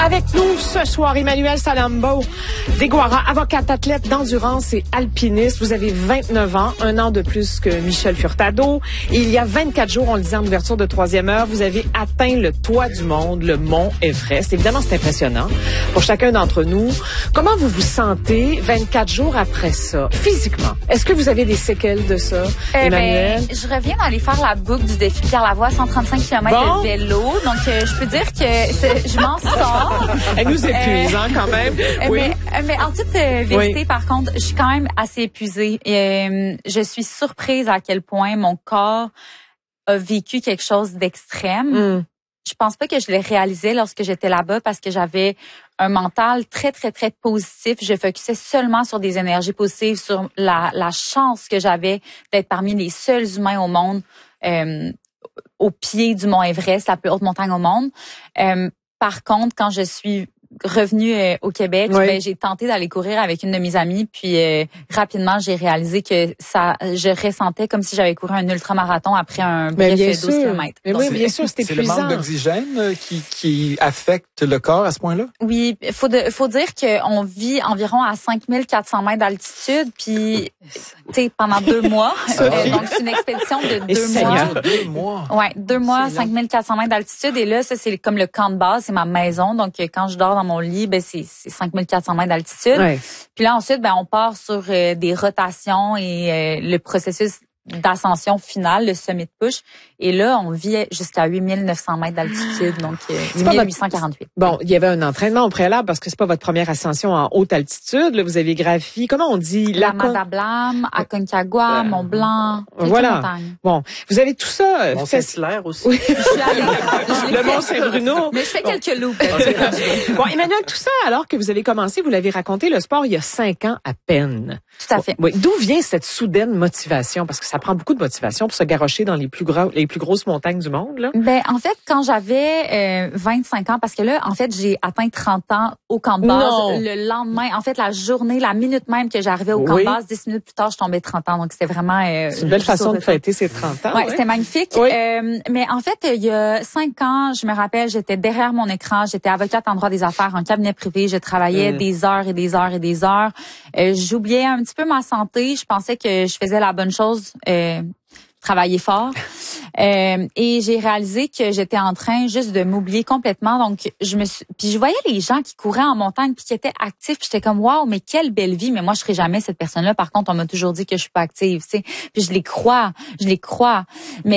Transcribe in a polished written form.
Avec nous ce soir, Emmanuelle Salambo, Deguara, avocate, athlète d'endurance et alpiniste. Vous avez 29 ans, un an de plus que Michel Furtado. Et il y a 24 jours, on le disait en ouverture de troisième heure, vous avez atteint le toit du monde, le mont Everest. Évidemment, c'est impressionnant pour chacun d'entre nous. Comment vous vous sentez 24 jours après ça, physiquement? Est-ce que vous avez des séquelles de ça, Emmanuelle? Je reviens d'aller faire la boucle du défi Pierre Lavoie, 135 km de vélo. Donc, je peux dire que je m'en sors. Elle nous épuise, quand même. Oui. Mais en toute vérité, par contre, je suis quand même assez épuisée. Et, je suis surprise à quel point mon corps a vécu quelque chose d'extrême. Je pense pas que je l'ai réalisé lorsque j'étais là-bas parce que j'avais un mental très, très, très positif. Je focusais seulement sur des énergies positives, sur la chance que j'avais d'être parmi les seuls humains au monde, au pied du mont Everest, la plus haute montagne au monde. Par contre, quand je suis revenue au Québec, j'ai tenté d'aller courir avec une de mes amies, puis rapidement j'ai réalisé que je ressentais comme si j'avais couru un ultramarathon après un bref 12 km. Mais oui, bien sûr, c'est épuisant. C'est le manque d'oxygène qui affecte le corps à ce point-là? Oui, faut dire qu'on vit environ à 5400 mètres d'altitude, puis pendant 2 mois. Donc c'est une expédition de 2 mois. 2 mois. Ouais, 2 mois, 5400 mètres d'altitude. Et là, ça c'est comme le camp de base, c'est ma maison. Donc quand je dors dans mon lit, c'est 5400 mètres d'altitude. Ouais. Puis là ensuite, on part sur des rotations et le processus d'ascension finale, le summit push. Et là, on vit jusqu'à 8900 mètres d'altitude, donc 1848. Bon, il y avait un entraînement au préalable parce que c'est pas votre première ascension en haute altitude. Là, vous avez gravi, comment on dit? La Madablam, Aconcagua, Mont-Blanc, voilà. Bon, vous avez tout ça. Mont-Saint-Hilaire aussi. Oui. Le Mont-Saint-Bruno. Mais je fais quelques loups. Bon, Emmanuelle, tout ça, alors que vous avez commencé, vous l'avez raconté, le sport il y a 5 ans à peine. Tout à fait. Oui. D'où vient cette soudaine motivation? Parce que ça prend beaucoup de motivation pour se garrocher dans les plus grosses montagnes du monde, là. En fait, quand j'avais 25 ans, parce que là, en fait, j'ai atteint 30 ans au camp de base. Le lendemain, en fait, la journée, la minute même que j'arrivais au camp de base, 10 minutes plus tard, je tombais 30 ans. Donc, c'était vraiment... c'est une belle façon de fêter ces 30 ans. Ouais, c'était magnifique. Oui. Mais en fait, il y a 5 ans, je me rappelle, j'étais derrière mon écran, j'étais avocate en droit des affaires en cabinet privé, je travaillais des heures et des heures et des heures. J'oubliais un petit peu ma santé, je pensais que je faisais la bonne chose, travailler fort. Et j'ai réalisé que j'étais en train juste de m'oublier complètement. Donc, puis je voyais les gens qui couraient en montagne puis qui étaient actifs. Puis j'étais comme, waouh, mais quelle belle vie. Mais moi, je serai jamais cette personne-là. Par contre, on m'a toujours dit que je suis pas active, tu sais. Puis je les crois. Mais